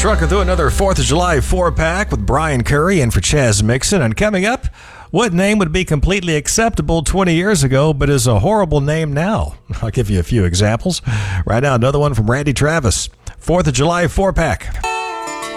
Trucking through another 4th of July 4-pack with Brian Curry and for Chaz Mixon. And coming up, what name would be completely acceptable 20 years ago but is a horrible name now? I'll give you a few examples. Right now, another one from Randy Travis. 4th of July 4-pack.